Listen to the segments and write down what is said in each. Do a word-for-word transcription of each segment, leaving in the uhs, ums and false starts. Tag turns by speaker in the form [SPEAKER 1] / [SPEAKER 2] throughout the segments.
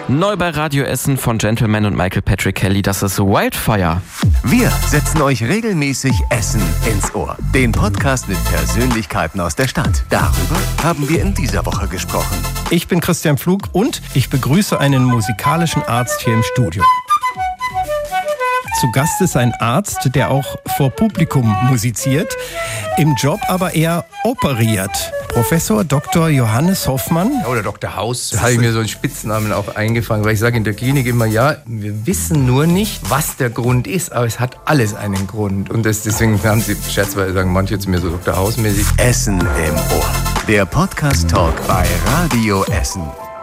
[SPEAKER 1] Neu bei Radio Essen von Gentleman und Michael Patrick Kelly, das ist Wildfire.
[SPEAKER 2] Wir setzen euch regelmäßig Essen ins Ohr. Den Podcast mit Persönlichkeiten aus der Stadt. Darüber haben wir in dieser Woche gesprochen.
[SPEAKER 3] Ich bin Christian Pflug und ich begrüße einen musikalischen Arzt hier im Studio. Zu Gast ist ein Arzt, der auch vor Publikum musiziert, im Job aber eher operiert. Professor Doktor Johannes Hoffmann.
[SPEAKER 4] Oder Doktor Haus, da habe ich mir so einen Spitznamen auch eingefangen, weil ich sage in der Klinik immer, ja, wir wissen nur nicht, was der Grund ist, aber es hat alles einen Grund. Und das, deswegen haben sie scherzweise sagen manche zu mir so Doktor Haus-mäßig.
[SPEAKER 2] Essen im Ohr. Der Podcast-Talk bei Radio Essen.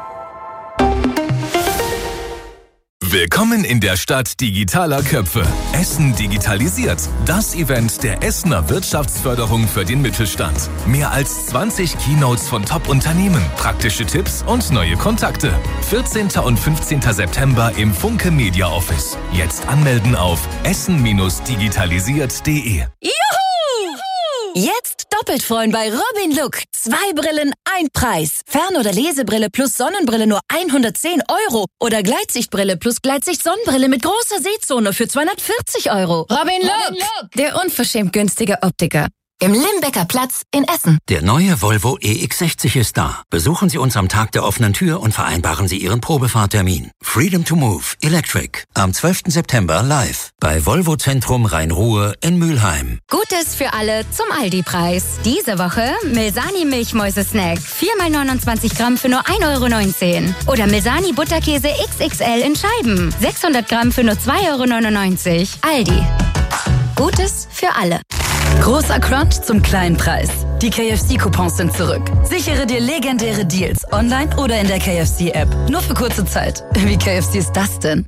[SPEAKER 5] Willkommen in der Stadt digitaler Köpfe. Essen digitalisiert. Das Event der Essener Wirtschaftsförderung für den Mittelstand. Mehr als zwanzig Keynotes von Top-Unternehmen, praktische Tipps und neue Kontakte. vierzehnten und fünfzehnten September im Funke Media Office. Jetzt anmelden auf essen digitalisiert punkt de.
[SPEAKER 6] Juhu! Jetzt doppelt freuen bei Robin Look. Zwei Brillen, ein Preis. Fern- oder Lesebrille plus Sonnenbrille nur hundertzehn Euro. Oder Gleitsichtbrille plus Gleitsicht-Sonnenbrille mit großer Sehzone für zweihundertvierzig Euro. Robin Look, Robin Look, der unverschämt günstige Optiker. Im Limbecker Platz in Essen.
[SPEAKER 7] Der neue Volvo E X sechzig ist da. Besuchen Sie uns am Tag der offenen Tür und vereinbaren Sie Ihren Probefahrtermin. Freedom to Move Electric. Am zwölften September live. Bei Volvo Zentrum Rhein-Ruhr in Mülheim.
[SPEAKER 8] Gutes für alle zum Aldi-Preis. Diese Woche Milsani Milchmäuse-Snack. vier mal neunundzwanzig Gramm für nur ein Euro neunzehn. Oder Milsani Butterkäse X X L in Scheiben. sechshundert Gramm für nur zwei Euro neunundneunzig. Aldi. Gutes für alle.
[SPEAKER 6] Großer Crunch zum kleinen Preis. Die K F C-Coupons sind zurück. Sichere dir legendäre Deals online oder in der K F C-App. Nur für kurze Zeit. Wie K F C ist das denn?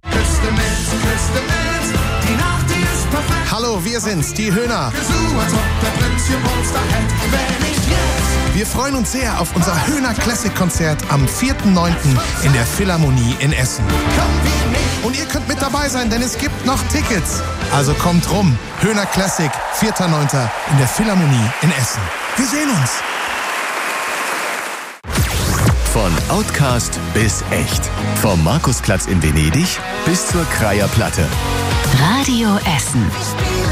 [SPEAKER 9] Hallo, wir sind's, die Höhner. Wir freuen uns sehr auf unser Höhner Classic-Konzert am vierten neunten in der Philharmonie in Essen. Und ihr könnt mit dabei sein, denn es gibt noch Tickets. Also kommt rum. Höhner Classic, vierten neunten in der Philharmonie in Essen. Wir sehen uns.
[SPEAKER 2] Von Outcast bis echt. Vom Markusplatz in Venedig bis zur Kreier Platte.
[SPEAKER 6] Radio Essen.